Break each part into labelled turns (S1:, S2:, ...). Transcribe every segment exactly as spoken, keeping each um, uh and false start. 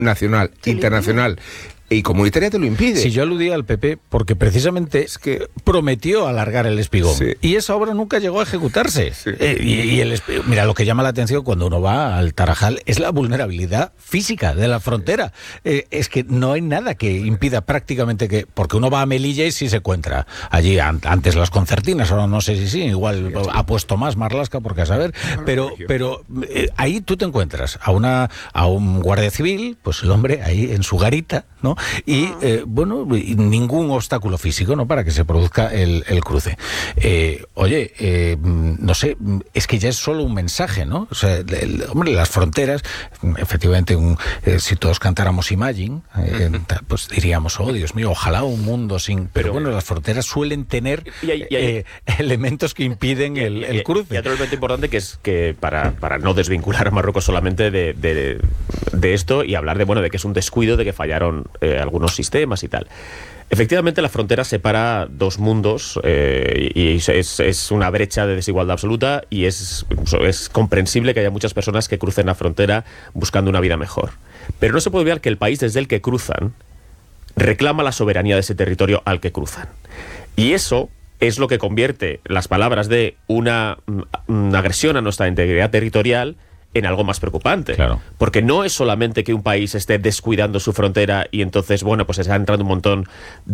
S1: nacional, internacional y comunitaria te lo impide.
S2: Si yo aludía al P P porque precisamente es que prometió alargar el espigón, sí, y esa obra nunca llegó a ejecutarse. Sí. Eh, y, y el espigón, mira, lo que llama la atención cuando uno va al Tarajal es la vulnerabilidad física de la frontera. Eh, es que no hay nada que impida prácticamente que... Porque uno va a Melilla y sí se encuentra allí an, antes las concertinas, ahora no sé si sí, igual sí, ha puesto más Marlaska porque a saber, pero, pero eh, ahí tú te encuentras a, una, a un guardia civil, pues el hombre ahí en su garita, ¿no? Y, eh, bueno, ningún obstáculo físico, ¿no?, para que se produzca el, el cruce. Eh, oye, eh, no sé, es que ya es solo un mensaje, ¿no? O sea, el, hombre, las fronteras, efectivamente, un, eh, si todos cantáramos Imagine, eh, pues diríamos, oh, Dios mío, ojalá un mundo sin... Pero, pero bueno, las fronteras suelen tener y hay, y hay, eh, elementos que impiden y, el, el cruce.
S3: Y otro elemento importante que es que, para, para no desvincular a Marruecos solamente de, de, de esto y hablar de, bueno, de que es un descuido, de que fallaron... Eh, algunos sistemas y tal. Efectivamente, la frontera separa dos mundos eh, y es, es una brecha de desigualdad absoluta y es, es comprensible que haya muchas personas que crucen la frontera buscando una vida mejor. Pero no se puede olvidar que el país desde el que cruzan reclama la soberanía de ese territorio al que cruzan. Y eso es lo que convierte las palabras de una, una agresión a nuestra integridad territorial en algo más preocupante.
S2: Claro.
S3: Porque no es solamente que un país esté descuidando su frontera y entonces, bueno, pues está entrando un montón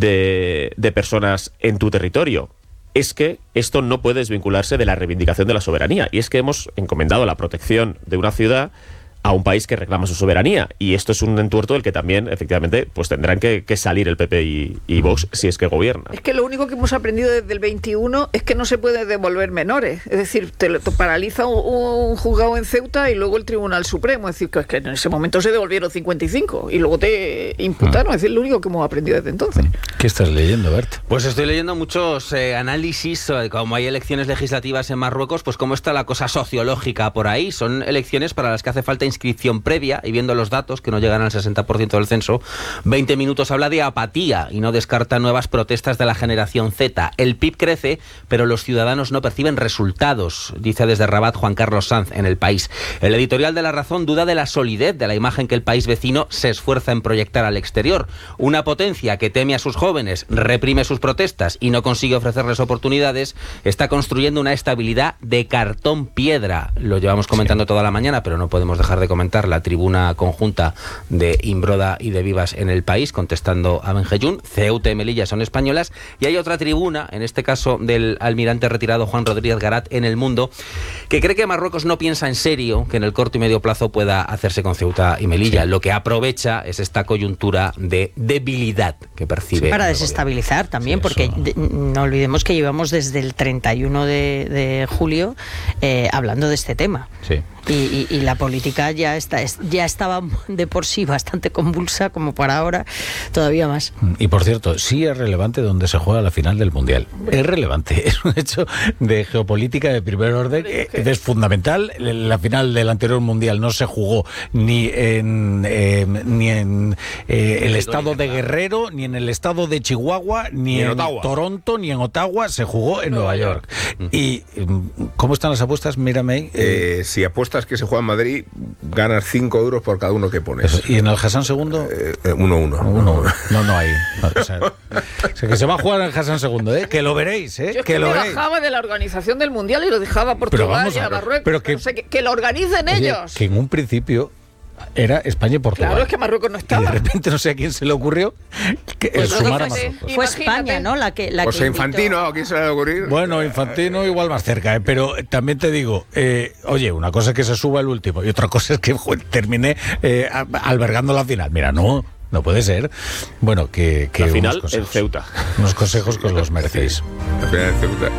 S3: de, de personas en tu territorio. Es que esto no puede desvincularse de la reivindicación de la soberanía. Y es que hemos encomendado la protección de una ciudad a un país que reclama su soberanía. Y esto es un entuerto del que también, efectivamente, pues tendrán que, que salir el P P y, y Vox si es que gobiernan.
S4: Es que lo único que hemos aprendido desde el veintiuno es que no se puede devolver menores. Es decir, te, lo, te paraliza un, un juzgado en Ceuta y luego el Tribunal Supremo. Es decir, que, es que en ese momento se devolvieron cincuenta y cinco y luego te imputaron. Es decir, lo único que hemos aprendido desde entonces.
S2: ¿Qué estás leyendo, Bert?
S5: Pues estoy leyendo muchos eh, análisis, eh, como hay elecciones legislativas en Marruecos, pues cómo está la cosa sociológica por ahí. Son elecciones para las que hace falta inscripción previa, y viendo los datos, que no llegan al sesenta por ciento del censo, veinte minutos habla de apatía y no descarta nuevas protestas de la generación Z. El P I B crece, pero los ciudadanos no perciben resultados, dice desde Rabat Juan Carlos Sanz en El País. El editorial de La Razón duda de la solidez de la imagen que el país vecino se esfuerza en proyectar al exterior. Una potencia que teme a sus jóvenes, reprime sus protestas y no consigue ofrecerles oportunidades, está construyendo una estabilidad de cartón piedra. Lo llevamos comentando toda la mañana, pero no podemos dejar de comentar la tribuna conjunta de Imbroda y de Vivas en El País, contestando a Benjeyún. Ceuta y Melilla son españolas, y hay otra tribuna, en este caso del almirante retirado Juan Rodríguez Garat, en El Mundo, que cree que Marruecos no piensa en serio que en el corto y medio plazo pueda hacerse con Ceuta y Melilla. Sí. Lo que aprovecha es esta coyuntura de debilidad que percibe.
S6: Sí, para desestabilizar también, sí, porque de, no olvidemos que llevamos desde el treinta y uno de, de julio eh, hablando de este tema.
S2: Sí.
S6: Y, y, y la política ya está ya estaba de por sí bastante convulsa, como para ahora todavía más.
S2: Y por cierto, sí es relevante donde se juega la final del Mundial. Es relevante, es un hecho de geopolítica de primer orden, es fundamental. La final del anterior Mundial no se jugó ni en eh, ni en eh, el estado de Guerrero, ni en el estado de Chihuahua, ni, ni en, en Toronto, ni en Ottawa, se jugó en Nueva York. York. ¿Y cómo están las apuestas? Mírame.
S1: Eh, si apuestas que se juega en Madrid, ganas cinco euros por cada uno que pones.
S2: Eso. ¿Y en el Hassan segundo?
S1: Eh, uno, uno.
S2: uno, uno. No, no hay. No, o, sea, o sea, que se va a jugar en el Hassan segundo, ¿eh? Que lo veréis, ¿eh?
S4: Yo es
S2: que,
S4: que
S2: lo
S4: me
S2: veréis.
S4: bajaba de la organización del Mundial y lo dejaba a Portugal y a Marruecos.
S2: Pero que,
S4: o sea, que, que lo organicen
S2: oye,
S4: ellos.
S2: Que en un principio era España y Portugal.
S4: Claro, es que Marruecos no estaba.
S2: Y de repente no sé a quién se le ocurrió que pues el sumar a Marruecos.
S6: Fue España, ¿no? La que, la
S1: pues
S6: que
S1: Infantino, ¿a quién se le va a ocurrir?
S2: Bueno, Infantino igual más cerca, ¿eh? Pero también te digo, eh, oye, una cosa es que se suba el último y otra cosa es que joder, termine eh, albergando la final. Mira, no, no puede ser. Bueno, que, que
S3: la final en Ceuta.
S2: Unos consejos que os los merecéis.
S1: La final en Ceuta.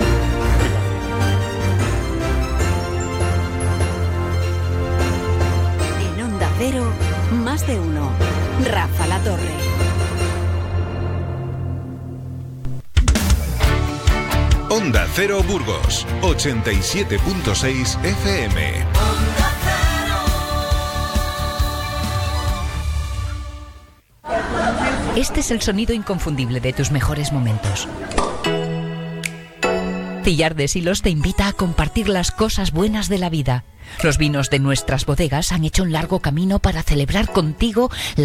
S7: Cero, más de uno. Rafa La Torre.
S8: Onda Cero Burgos, ochenta y siete punto seis F M.
S9: Este es el sonido inconfundible de tus mejores momentos. Cillar de Silos te invita a compartir las cosas buenas de la vida. Los vinos de nuestras bodegas han hecho un largo camino para celebrar contigo la